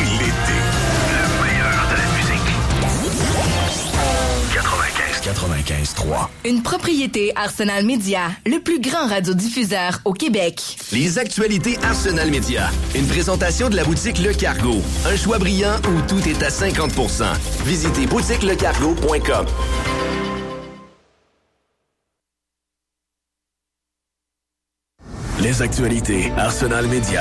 l'été. Le meilleur de la musique. 95.3. Une propriété Arsenal Média, le plus grand radiodiffuseur au Québec. Les actualités Arsenal Média. Une présentation de la boutique Le Cargo. Un choix brillant où tout est à 50%. Visitez boutiquelecargo.com. Les actualités Arsenal Média.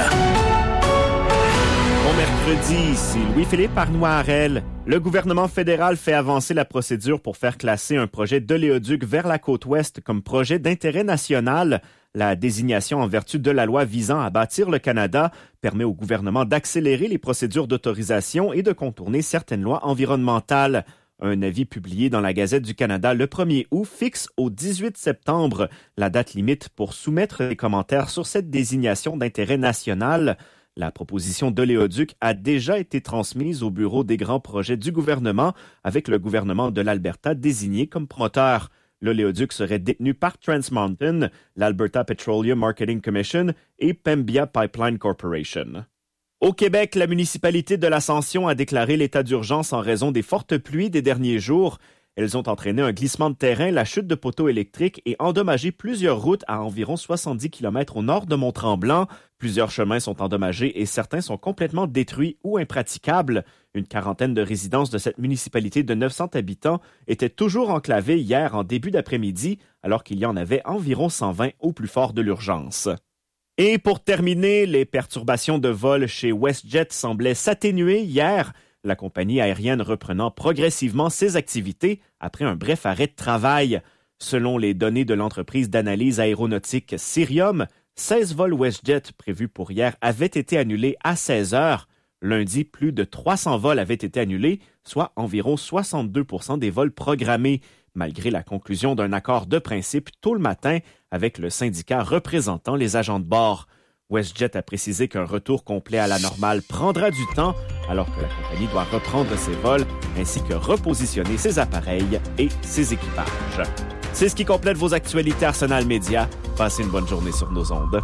Bon mercredi, ici Louis-Philippe Arnoirel. Le gouvernement fédéral fait avancer la procédure pour faire classer un projet d'oléoduc vers la côte ouest comme projet d'intérêt national. La désignation en vertu de la loi visant à bâtir le Canada permet au gouvernement d'accélérer les procédures d'autorisation et de contourner certaines lois environnementales. Un avis publié dans la Gazette du Canada le 1er août fixe au 18 septembre la date limite pour soumettre des commentaires sur cette désignation d'intérêt national. La proposition d'oléoduc a déjà été transmise au bureau des grands projets du gouvernement avec le gouvernement de l'Alberta désigné comme promoteur. L'oléoduc serait détenu par Trans Mountain, l'Alberta Petroleum Marketing Commission et Pembina Pipeline Corporation. Au Québec, la municipalité de l'Ascension a déclaré l'état d'urgence en raison des fortes pluies des derniers jours. Elles ont entraîné un glissement de terrain, la chute de poteaux électriques et endommagé plusieurs routes à environ 70 km au nord de Mont-Tremblant. Plusieurs chemins sont endommagés et certains sont complètement détruits ou impraticables. Une quarantaine de résidences de cette municipalité de 900 habitants étaient toujours enclavées hier en début d'après-midi, alors qu'il y en avait environ 120 au plus fort de l'urgence. Et pour terminer, les perturbations de vol chez WestJet semblaient s'atténuer hier, la compagnie aérienne reprenant progressivement ses activités après un bref arrêt de travail. Selon les données de l'entreprise d'analyse aéronautique Cirium, 16 vols WestJet prévus pour hier avaient été annulés à 16 heures. Lundi, plus de 300 vols avaient été annulés, soit environ 62% des vols programmés, malgré la conclusion d'un accord de principe tôt le matin avec le syndicat représentant les agents de bord. WestJet a précisé qu'un retour complet à la normale prendra du temps, alors que la compagnie doit reprendre ses vols ainsi que repositionner ses appareils et ses équipages. C'est ce qui complète vos actualités Arsenal Média. Passez une bonne journée sur nos ondes.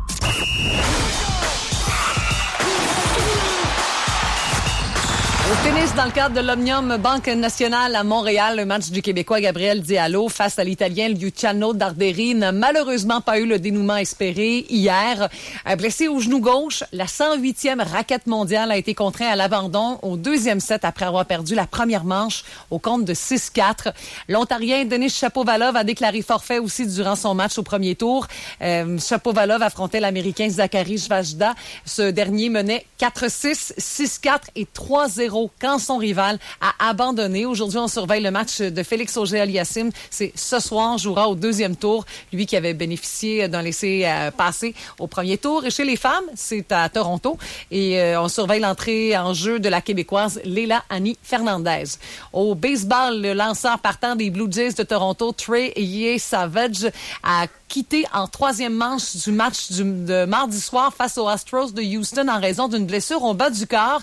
Au tennis, dans le cadre de l'Omnium Banque Nationale à Montréal, le match du Québécois Gabriel Diallo face à l'Italien Luciano Darderi n'a malheureusement pas eu le dénouement espéré hier. Blessé au genou gauche, la 108e raquette mondiale a été contraint à l'abandon au deuxième set après avoir perdu la première manche au compte de 6-4. L'Ontarien Denis Shapovalov a déclaré forfait aussi durant son match au premier tour. Shapovalov affrontait l'Américain Zachary Svajda. Ce dernier menait 4-6, 6-4 et 3-0 quand son rival a abandonné. Aujourd'hui, on surveille le match de Félix Auger-Aliassime. C'est ce soir, jouera au deuxième tour. Lui qui avait bénéficié d'un laissez-passer au premier tour. Et chez les femmes, c'est à Toronto. Et on surveille l'entrée en jeu de la Québécoise Leila Annie Fernandez. Au baseball, le lanceur partant des Blue Jays de Toronto, Trey Savage, a quitté en troisième manche du match de mardi soir face aux Astros de Houston en raison d'une blessure au bas du corps.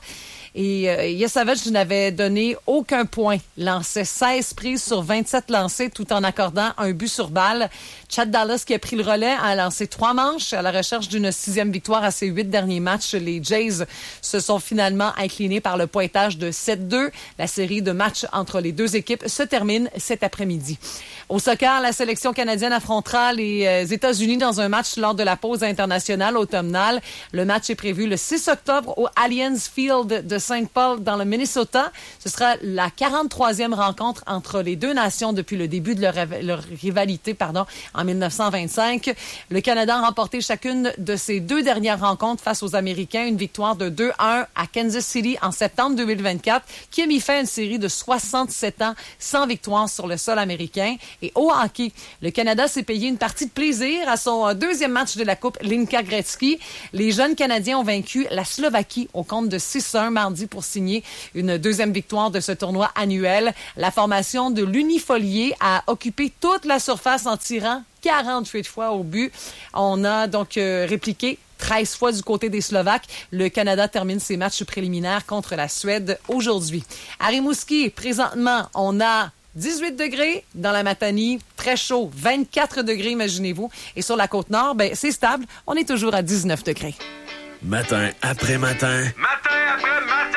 Et Savage n'avait donné aucun point. Lançait 16 prises sur 27 lancées tout en accordant un but sur balle. Chad Dallas, qui a pris le relais, a lancé 3 manches à la recherche d'une 6e victoire à ses 8 derniers matchs. Les Jays se sont finalement inclinés par le pointage de 7-2. La série de matchs entre les deux équipes se termine cet après-midi. Au soccer, la sélection canadienne affrontera les États-Unis dans un match lors de la pause internationale automnale. Le match est prévu le 6 octobre au Allianz Field de St. Paul dans le Minnesota. Ce sera la 43e rencontre entre les deux nations depuis le début de leur rivalité en 1925. Le Canada a remporté chacune de ses 2 dernières rencontres face aux Américains. Une victoire de 2-1 à Kansas City en septembre 2024 qui a mis fin à une série de 67 ans sans victoire sur le sol américain. Et au hockey, le Canada s'est payé une partie de plaisir à son 2e match de la Coupe Linka Gretzky. Les jeunes Canadiens ont vaincu la Slovaquie au compte de 6-1 mardi pour signer une 2e victoire de ce tournoi annuel. La formation de l'Unifolier a occupé toute la surface en tirant 48 fois au but. On a donc répliqué 13 fois du côté des Slovaques. Le Canada termine ses matchs préliminaires contre la Suède aujourd'hui. À Rimouski, présentement, on a 18 degrés dans la Matanie, très chaud, 24 degrés, imaginez-vous. Et sur la Côte-Nord, c'est stable, on est toujours à 19 degrés. Matin après matin. Matin après matin.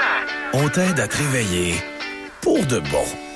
on t'aide à te réveiller pour de bon.